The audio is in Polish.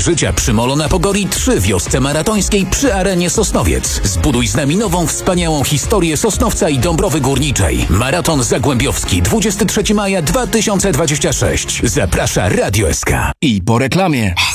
życia przy Molo na Pogori 3 wiosce maratońskiej przy Arenie Sosnowiec. Zbuduj z nami nową, wspaniałą historię Sosnowca i Dąbrowy Górniczej. Maraton Zagłębiowski 23 maja 2026. Zaprasza Radio SK. I po reklamie.